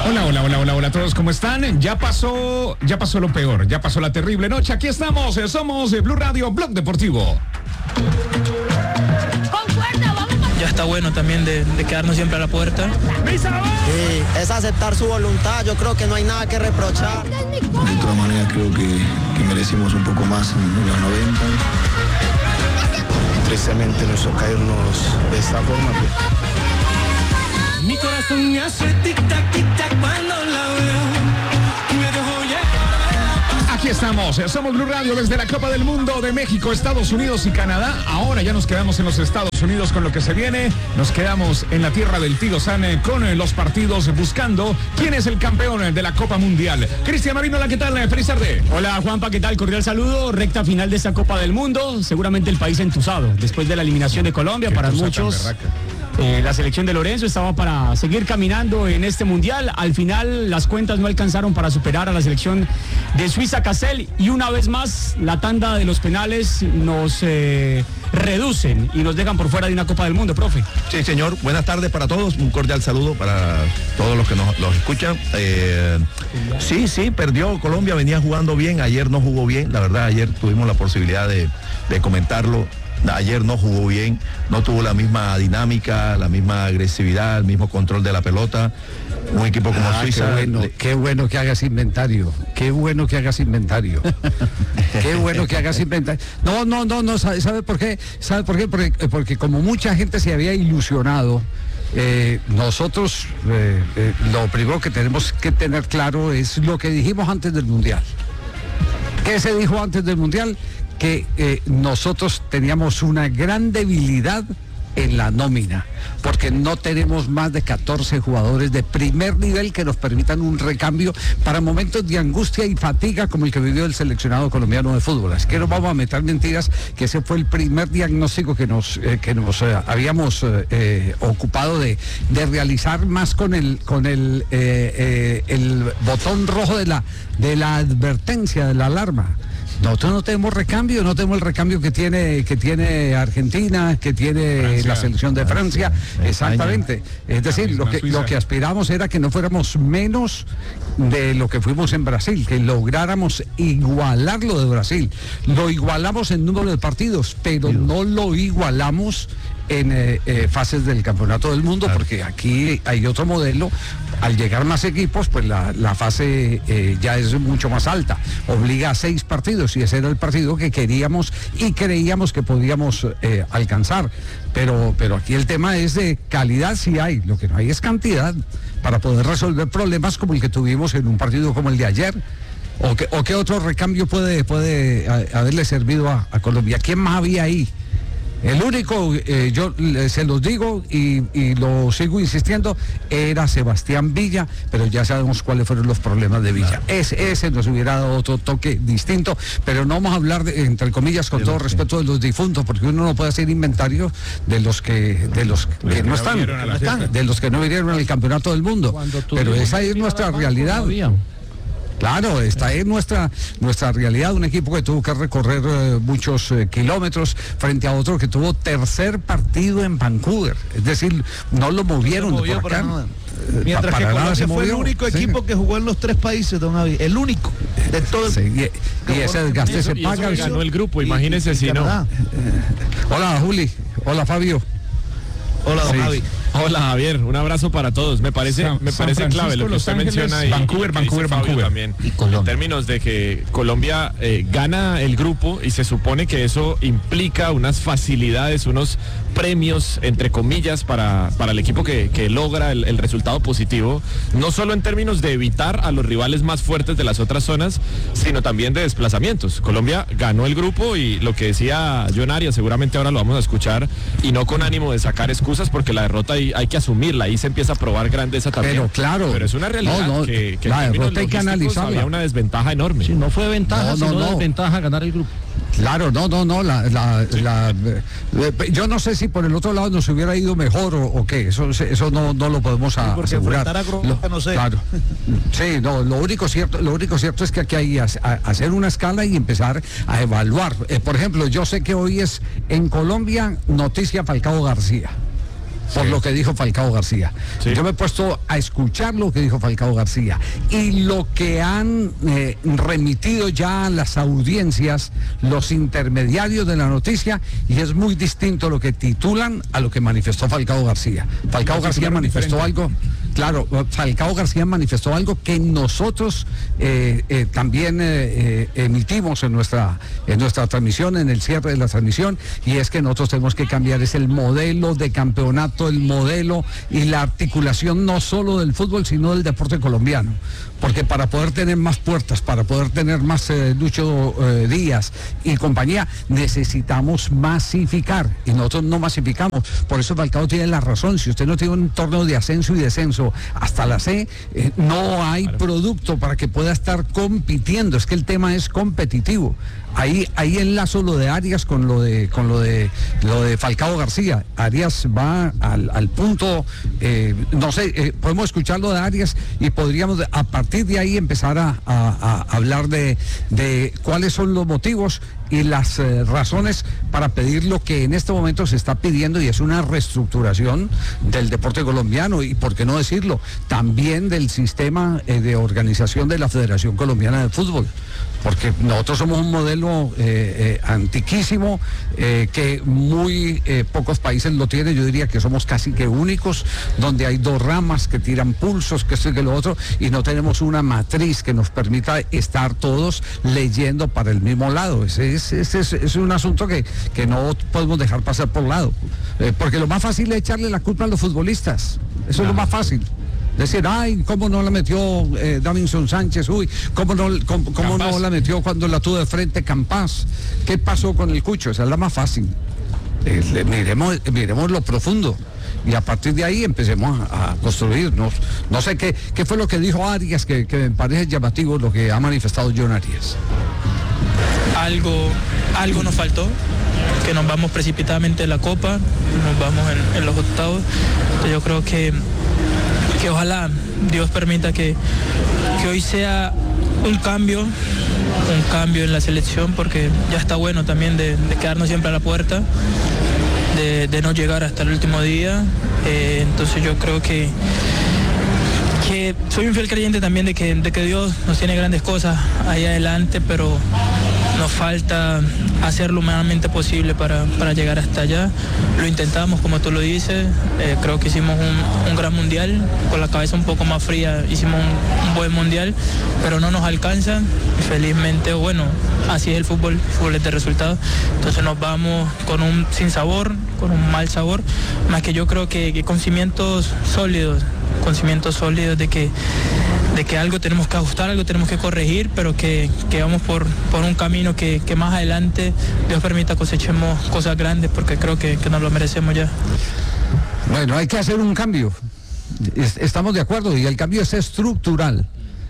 Hola a todos, ¿cómo están? Ya pasó lo peor, ya pasó la terrible noche. Aquí estamos, somos Blue Radio, Blog Deportivo. Ya está bueno también de quedarnos siempre a la puerta. Sí, es aceptar su voluntad, yo creo que no hay nada que reprochar. De todas maneras creo que merecimos un poco más en los 90. Tristemente nos toca irnos de esta forma. Mi corazón me hace tic-tac, tic-tac cuando la veo. Me dejo llevar. Aquí estamos, somos Blue Radio desde la Copa del Mundo de México, Estados Unidos y Canadá. Ahora ya nos quedamos en los Estados Unidos con lo que se viene. Nos quedamos en la tierra del Tío San con los partidos buscando quién es el campeón de la Copa Mundial. Cristian Marino, ¿qué tal? Feliz tarde. Hola Juanpa, ¿qué tal? Cordial saludo. Recta final de esta Copa del Mundo. Seguramente el país entusado después de la eliminación de Colombia. Para muchos, la selección de Lorenzo estaba para seguir caminando en este mundial. Al final las cuentas no alcanzaron para superar a la selección de Suiza Kassel y una vez más la tanda de los penales nos reducen y nos dejan por fuera de una Copa del Mundo, profe. Sí, señor. Buenas tardes para todos. Un cordial saludo para todos los que nos escuchan. Sí, perdió Colombia, venía jugando bien. Ayer no jugó bien. La verdad, ayer tuvimos la posibilidad de comentarlo. Ayer no jugó bien, no tuvo la misma dinámica, la misma agresividad, el mismo control de la pelota. Un equipo como Suiza. Qué bueno que hagas inventario. Qué bueno que hagas inventario. Qué bueno que hagas inventario. No, ¿sabe por qué? Porque como mucha gente se había ilusionado, nosotros lo primero que tenemos que tener claro es lo que dijimos antes del Mundial. ¿Qué se dijo antes del Mundial? Que nosotros teníamos una gran debilidad en la nómina, porque no tenemos más de 14 jugadores de primer nivel que nos permitan un recambio para momentos de angustia y fatiga como el que vivió el seleccionado colombiano de fútbol. Es que no vamos a meter mentiras, que ese fue el primer diagnóstico que nos habíamos ocupado de realizar más con el botón rojo de la advertencia, de la alarma. Nosotros no tenemos recambio, no tenemos el recambio que tiene Argentina, que tiene Francia, la selección de Francia, exactamente. Es decir, lo que aspiramos era que no fuéramos menos de lo que fuimos en Brasil, que lográramos igualar lo de Brasil. Lo igualamos en número de partidos, pero no lo igualamos en fases del Campeonato del Mundo, porque aquí hay otro modelo. Al llegar más equipos, pues la fase ya es mucho más alta, obliga a 6 partidos y ese era el partido que queríamos y creíamos que podíamos alcanzar, pero aquí el tema es de calidad. Sí hay, lo que no hay es cantidad para poder resolver problemas como el que tuvimos en un partido como el de ayer. ¿O qué otro recambio puede haberle servido a Colombia? ¿Quién más había ahí? El único, yo se los digo y lo sigo insistiendo, era Sebastián Villa, pero ya sabemos cuáles fueron los problemas de Villa. Ese nos hubiera dado otro toque distinto, pero no vamos a hablar, entre comillas, con todo respeto, de los difuntos, porque uno no puede hacer inventario de los que no están, de los que no vinieron al Campeonato del Mundo. Pero esa es nuestra realidad. Claro, esta es nuestra realidad, un equipo que tuvo que recorrer muchos kilómetros frente a otro que tuvo tercer partido en Vancouver, es decir, no lo movieron de por acá. Mientras que Colombia fue el único equipo que jugó en los 3 países, don Javi, el único de todo el... Sí, y ese desgaste se paga. Ganó el grupo, imagínense si no. Hola Juli, hola Fabio. Hola don Javi. Hola Javier, un abrazo para todos. Me parece clave lo que usted menciona ahí. Vancouver también. En términos de que Colombia gana el grupo y se supone que eso implica unas facilidades, unos premios, entre comillas, para el equipo que logra el resultado positivo, no solo en términos de evitar a los rivales más fuertes de las otras zonas, sino también de desplazamientos. Colombia ganó el grupo y lo que decía John Arias, seguramente ahora lo vamos a escuchar, y no con ánimo de sacar excusas, porque la derrota hay que asumirla, ahí se empieza a probar grandeza también. Pero claro, pero es una realidad que la derrota hay que analizarla. Había una desventaja enorme. Sí, no fue ventaja, sino desventaja ganar el grupo. Claro, yo no sé si por el otro lado nos hubiera ido mejor o qué, eso no lo podemos asegurar. No sé. Claro. Sí, no, lo único cierto es que aquí hay hacer una escala y empezar a evaluar. Por ejemplo, yo sé que hoy es en Colombia noticia Falcao García. por lo que dijo Falcao García. Sí. Yo me he puesto a escuchar lo que dijo Falcao García y lo que han remitido ya a las audiencias los intermediarios de la noticia, y es muy distinto lo que titulan a lo que manifestó Falcao García. Falcao García manifestó algo. Claro, Falcao García manifestó algo que nosotros también emitimos en nuestra transmisión, en el cierre de la transmisión, y es que nosotros tenemos que cambiar, es el modelo de campeonato, el modelo y la articulación no solo del fútbol, sino del deporte colombiano. Porque para poder tener más puertas, para poder tener más Lucho Díaz y compañía, necesitamos masificar, y nosotros no masificamos. Por eso Falcao tiene la razón. Si usted no tiene un torneo de ascenso y descenso hasta la C, no hay producto para que pueda estar compitiendo. Es que el tema es competitivo. Ahí enlazo lo de Arias con lo de Falcao García. Arias va al punto, no sé, podemos escuchar lo de Arias y podríamos a partir de ahí empezar a hablar de cuáles son los motivos y las razones para pedir lo que en este momento se está pidiendo, y es una reestructuración del deporte colombiano y, por qué no decirlo, también del sistema de organización de la Federación Colombiana de Fútbol. Porque nosotros somos un modelo antiquísimo, que muy pocos países lo tienen. Yo diría que somos casi que únicos, donde hay dos ramas que tiran pulsos, que esto y que lo otro, y no tenemos una matriz que nos permita estar todos leyendo para el mismo lado. Es un asunto que no podemos dejar pasar por lado, porque lo más fácil es echarle la culpa a los futbolistas. Eso es lo más fácil. Decir, ay, ¿cómo no la metió Davinson Sánchez? Uy, ¿cómo no la metió cuando la tuvo de frente Campás? ¿Qué pasó con el Cucho? Esa es la más fácil. Miremos lo profundo y a partir de ahí empecemos a construirnos. No sé qué fue lo que dijo Arias, que me parece llamativo lo que ha manifestado John Arias. Algo nos faltó, que nos vamos precipitadamente de la Copa, nos vamos en los octavos. Entonces yo creo que ojalá Dios permita que hoy sea un cambio en la selección, porque ya está bueno también de quedarnos siempre a la puerta, de no llegar hasta el último día. Entonces yo creo que soy un fiel creyente también de que Dios nos tiene grandes cosas ahí adelante, pero nos falta hacer lo humanamente posible para llegar hasta allá. Lo intentamos, como tú lo dices, creo que hicimos un gran mundial, con la cabeza un poco más fría hicimos un buen mundial, pero no nos alcanza, felizmente, bueno, así es el fútbol es de resultados. Entonces nos vamos con un sinsabor, con un mal sabor, más que yo creo que con cimientos sólidos de que algo tenemos que ajustar, algo tenemos que corregir, pero que vamos por un camino que más adelante Dios permita cosechemos cosas grandes, porque creo que nos lo merecemos ya. Bueno, hay que hacer un cambio, estamos de acuerdo, y el cambio es estructural.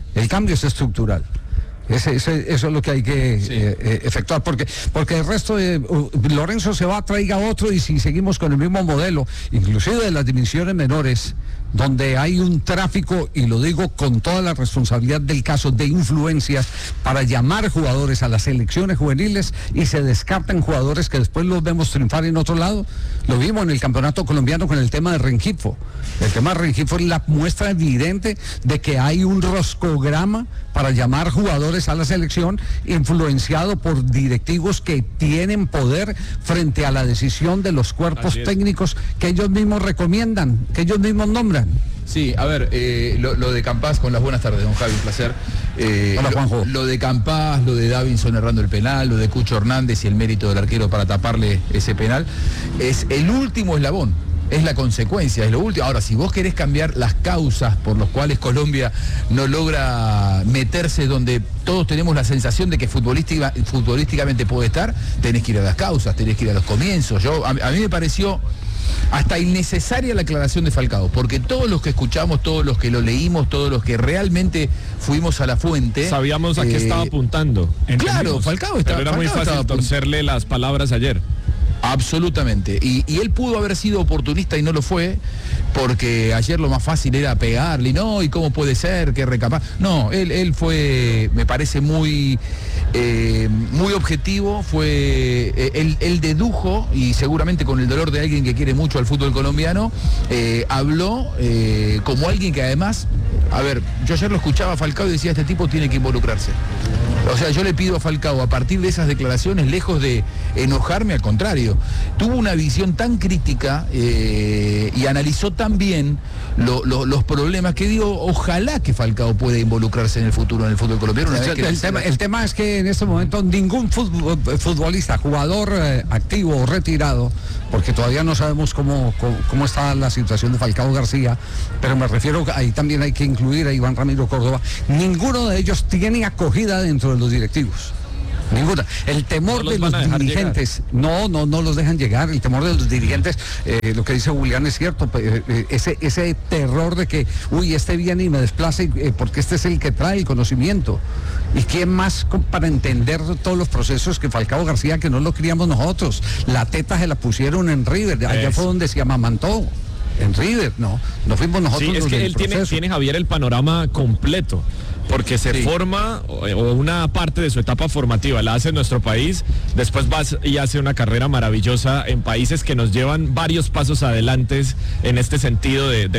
Eso es lo que hay que efectuar, porque el resto de Lorenzo se va, traiga otro, y si seguimos con el mismo modelo, inclusive de las dimensiones menores, donde hay un tráfico, y lo digo con toda la responsabilidad del caso, de influencias para llamar jugadores a las selecciones juveniles, y se descartan jugadores que después los vemos triunfar en otro lado. Lo vimos en el campeonato colombiano con el tema de Rengifo. El tema de Rengifo es la muestra evidente de que hay un roscograma para llamar jugadores a la selección, influenciado por directivos que tienen poder frente a la decisión de los cuerpos técnicos que ellos mismos recomiendan, que ellos mismos nombran. Sí, a ver, lo de Campás, con las buenas tardes, don Javi, un placer. Hola, Juanjo. Lo de Campás, lo de Davinson errando el penal, lo de Cucho Hernández y el mérito del arquero para taparle ese penal, es el último eslabón. Es la consecuencia, es lo último. Ahora, si vos querés cambiar las causas por las cuales Colombia no logra meterse donde todos tenemos la sensación de que futbolísticamente puede estar, tenés que ir a las causas, tenés que ir a los comienzos. A mí me pareció hasta innecesaria la aclaración de Falcao, porque todos los que escuchamos, todos los que lo leímos, todos los que realmente fuimos a la fuente, sabíamos a qué estaba apuntando. Claro, Falcao estaba. Pero era muy fácil torcerle las palabras ayer. Absolutamente, y él pudo haber sido oportunista y no lo fue, porque ayer lo más fácil era pegarle, y cómo puede ser que recapaz. No, él fue, me parece muy muy objetivo, él dedujo, y seguramente con el dolor de alguien que quiere mucho al fútbol colombiano, habló como alguien que además, a ver, yo ayer lo escuchaba a Falcao y decía, este tipo tiene que involucrarse. O sea, yo le pido a Falcao, a partir de esas declaraciones, lejos de enojarme, al contrario, tuvo una visión tan crítica y analizó tan bien los problemas que digo, ojalá que Falcao pueda involucrarse en el futuro en el fútbol colombiano. El tema es que en este momento ningún futbolista, jugador activo o retirado, porque todavía no sabemos cómo está la situación de Falcao García, pero me refiero, ahí también hay que incluir a Iván Ramiro Córdoba, ninguno de ellos tiene acogida dentro de los directivos. Ninguna. El temor de los dirigentes, no los dejan llegar. El temor de los dirigentes, lo que dice Julián es cierto, ese terror de que, este viene y me desplaza, porque este es el que trae el conocimiento. ¿Y quién más para entender todos los procesos que Falcao García, que no lo criamos nosotros? La teta se la pusieron en River, allá fue donde se amamantó. En River, no fuimos nosotros. Sí, es que él tiene, Javier, el panorama completo, porque se forma, o una parte de su etapa formativa la hace en nuestro país, después va y hace una carrera maravillosa en países que nos llevan varios pasos adelante en este sentido de